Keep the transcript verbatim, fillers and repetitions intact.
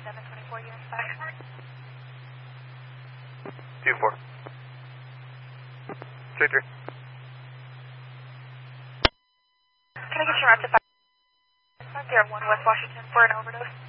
seven twenty-four units back. two four. three three. Can I get your route to five zero one West Washington for an overdose?